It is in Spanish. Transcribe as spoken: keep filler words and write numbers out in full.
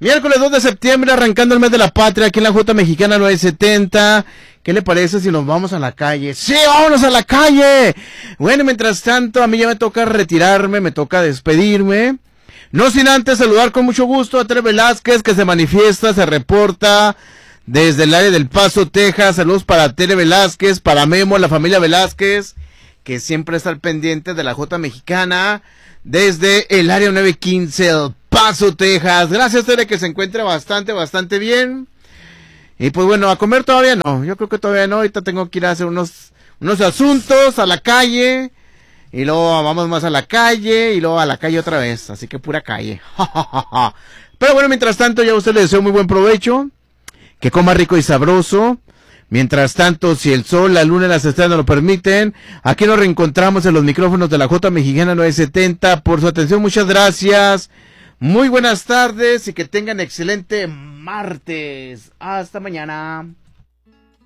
Miércoles dos de septiembre, arrancando el mes de la patria, aquí en la J Mexicana nueve setenta. ¿Qué le parece si nos vamos a la calle? ¡Sí, vámonos a la calle! Bueno, mientras tanto, a mí ya me toca retirarme, me toca despedirme. No sin antes saludar con mucho gusto a Tere Velázquez, que se manifiesta, se reporta desde el área del Paso, Texas. Saludos para Tere Velázquez, para Memo, la familia Velázquez, que siempre está al pendiente de la J Mexicana, desde el área nueve quince, El Paso, Texas. Gracias, Tere, que se encuentra bastante, bastante bien. Y pues bueno, a comer todavía no, yo creo que todavía no, ahorita tengo que ir a hacer unos, unos asuntos a la calle, y luego vamos más a la calle, y luego a la calle otra vez, así que pura calle. Pero bueno, mientras tanto, ya a usted le deseo muy buen provecho, que coma rico y sabroso. Mientras tanto, si el sol, la luna y las estrellas nos lo permiten, aquí nos reencontramos en los micrófonos de la J Mexicana nueve setenta. Por su atención, muchas gracias. Muy buenas tardes y que tengan excelente martes. Hasta mañana.